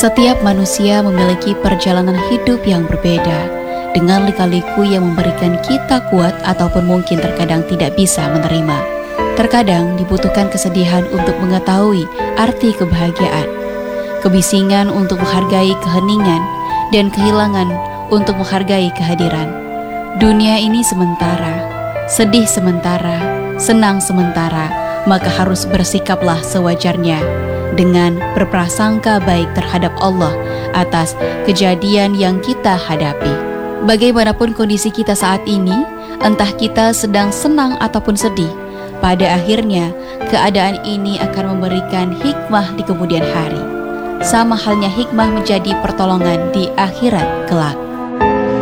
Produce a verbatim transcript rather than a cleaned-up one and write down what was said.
Setiap manusia memiliki perjalanan hidup yang berbeda, dengan lika-liku yang memberikan kita kuat ataupun mungkin terkadang tidak bisa menerima. Terkadang dibutuhkan kesedihan untuk mengetahui arti kebahagiaan, kebisingan untuk menghargai keheningan, dan kehilangan untuk menghargai kehadiran. Dunia ini sementara, sedih sementara, senang sementara, maka harus bersikaplah sewajarnya dengan berprasangka baik terhadap Allah atas kejadian yang kita hadapi. Bagaimanapun kondisi kita saat ini, entah kita sedang senang ataupun sedih, pada akhirnya keadaan ini akan memberikan hikmah di kemudian hari. Sama halnya hikmah menjadi pertolongan di akhirat kelak.